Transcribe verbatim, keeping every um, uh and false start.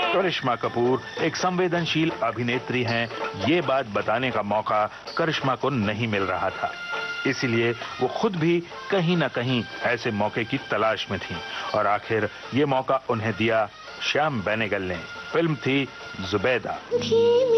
करिश्मा कपूर एक संवेदनशील अभिनेत्री हैं, ये बात बताने का मौका करिश्मा को नहीं मिल रहा था। इसीलिए वो खुद भी कहीं ना कहीं ऐसे मौके की तलाश में थीं और आखिर ये मौका उन्हें दिया श्याम बेनेगल ने। फिल्म थी जुबैदा।